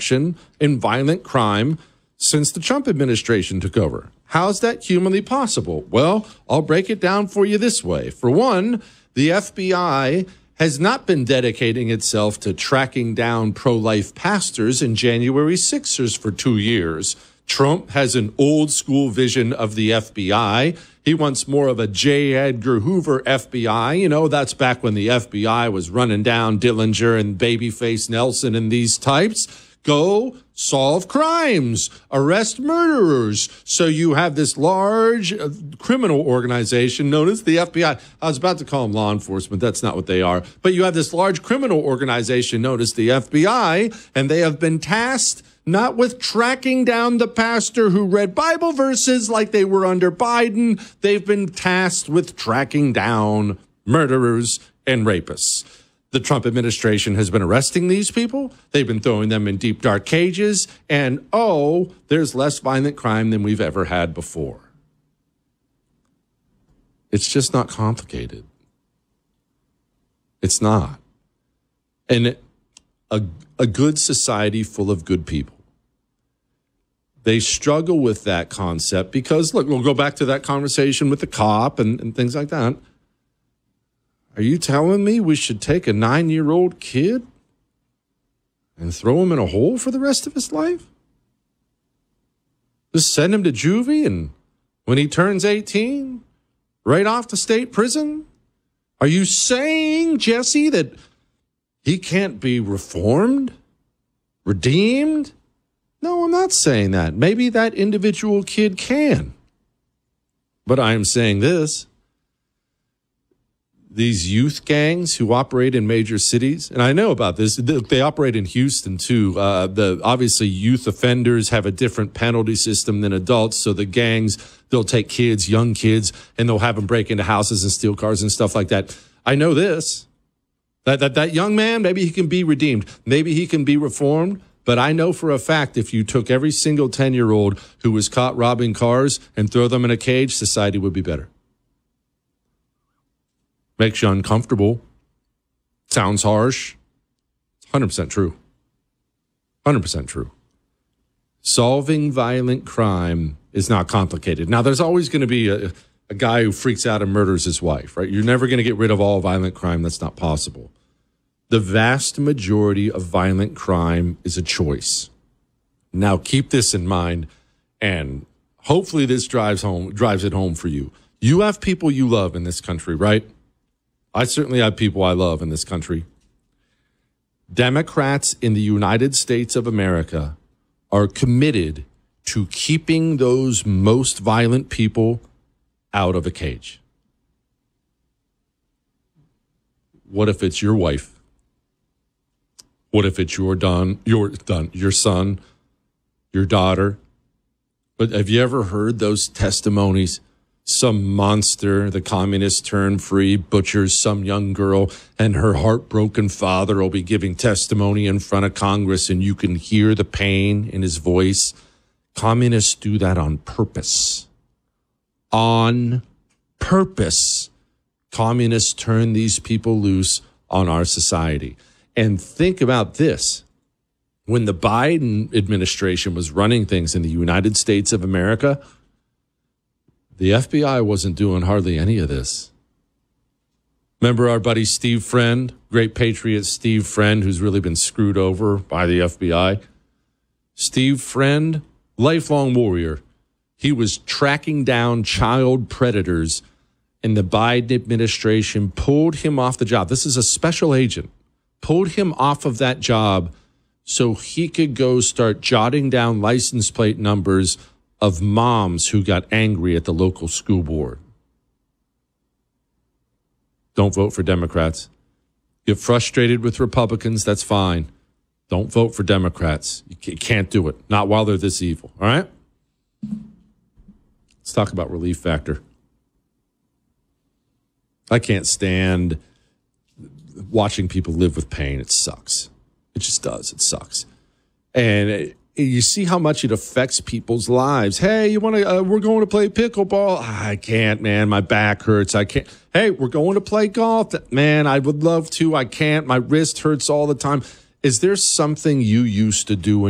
reduction in violent crime since the Trump administration took over. How's that humanly possible? Well, I'll break it down for you this way. For one, the FBI has not been dedicating itself to tracking down pro-life pastors and January 6ers for 2 years. Trump has an old school vision of the FBI. He wants more of a J. Edgar Hoover FBI. You know, that's back when the FBI was running down Dillinger and Babyface Nelson and these types. Go solve crimes, arrest murderers. So you have this large criminal organization known as the FBI. I was about to call them law enforcement. That's not what they are. But you have this large criminal organization known as the FBI, and they have been tasked not with tracking down the pastor who read Bible verses like they were under Biden. They've been tasked with tracking down murderers and rapists. The Trump administration has been arresting these people. They've been throwing them in deep, dark cages. And, there's less violent crime than we've ever had before. It's just not complicated. It's not. And a good society full of good people, they struggle with that concept because, look, we'll go back to that conversation with the cop and things like that. Are you telling me we should take a 9-year-old kid and throw him in a hole for the rest of his life? Just send him to juvie, and when he turns 18, right off to state prison? Are you saying, Jesse, that he can't be reformed, redeemed? No, I'm not saying that. Maybe that individual kid can. But I am saying this. These youth gangs who operate in major cities, and I know about this, they operate in Houston too. Obviously, youth offenders have a different penalty system than adults. So the gangs, they'll take kids, young kids, and they'll have them break into houses and steal cars and stuff like that. I know this, that young man, maybe he can be redeemed. Maybe he can be reformed. But I know for a fact if you took every single 10-year-old who was caught robbing cars and throw them in a cage, society would be better. Makes you uncomfortable. Sounds harsh. It's 100% true. 100% true. Solving violent crime is not complicated. Now, there's always going to be a guy who freaks out and murders his wife, right? You're never going to get rid of all violent crime. That's not possible. The vast majority of violent crime is a choice. Now, keep this in mind, and hopefully this drives it home for you. You have people you love in this country, right? I certainly have people I love in this country. Democrats in the United States of America are committed to keeping those most violent people out of a cage. What if it's your wife? What if it's your son, your daughter? But have you ever heard those testimonies? Some monster, the communists turn free, butchers some young girl, and her heartbroken father will be giving testimony in front of Congress, and you can hear the pain in his voice. Communists do that on purpose. On purpose. Communists turn these people loose on our society. And think about this. When the Biden administration was running things in the United States of America, the FBI wasn't doing hardly any of this. Remember our buddy Steve Friend, great patriot Steve Friend, who's really been screwed over by the FBI? Steve Friend, lifelong warrior. He was tracking down child predators, and the Biden administration pulled him off the job. This is a special agent. Pulled him off of that job so he could go start jotting down license plate numbers of moms who got angry at the local school board. Don't vote for Democrats. Get frustrated with Republicans, that's fine. Don't vote for Democrats. You can't do it. Not while they're this evil, all right? Let's talk about relief factor. I can't stand watching people live with pain. It sucks. It just does. It sucks. And you see how much it affects people's lives. Hey, you want to? We're going to play pickleball. I can't, man. My back hurts. I can't. Hey, we're going to play golf. Man, I would love to. I can't. My wrist hurts all the time. Is there something you used to do